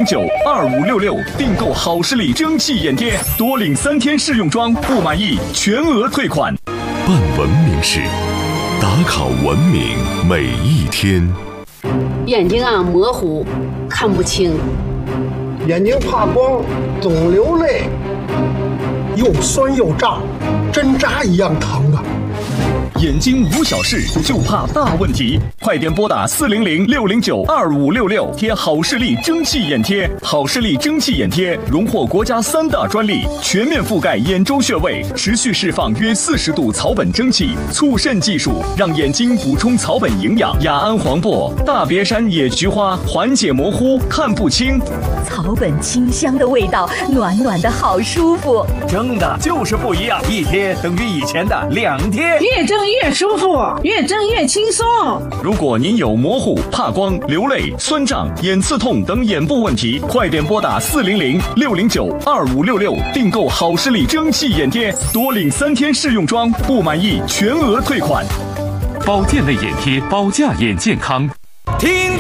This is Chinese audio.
0092566订购好视力蒸汽眼贴，多领3天试用装，不满意全额退款。 办文明事，打卡文明每一天。 眼睛模糊，看不清， 眼睛怕光，总流泪，又酸又胀，针扎一样疼啊！ 眼睛无小事，就怕大问题。快点拨打400-609-2566贴好视力蒸汽眼贴。好视力蒸汽眼贴荣获国家3大专利，全面覆盖眼周穴位，持续释放约40度草本蒸汽，促渗技术让眼睛补充草本营养。雅安黄柏、大别山野菊花缓解模糊看不清， 草本清香的味道，暖暖的好舒服。 蒸的就是不一样，一贴等于以前的2贴， 越蒸越舒服，越蒸越轻松。 如果您有模糊、怕光、流泪、酸胀、眼刺痛等眼部问题，快点拨打400-609-2566订购好视力蒸汽眼贴，多领3天试用装，不满意全额退款。 保健类眼贴，保驾眼健康。 听